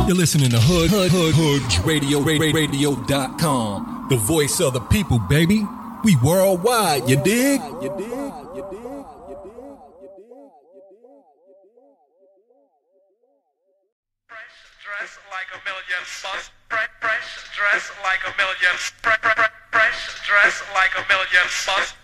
You're listening to Radio.com. The voice of the people, baby. We worldwide, you dig? Dress like a million bucks. Fresh dress like a million. Fresh dress like a million bucks.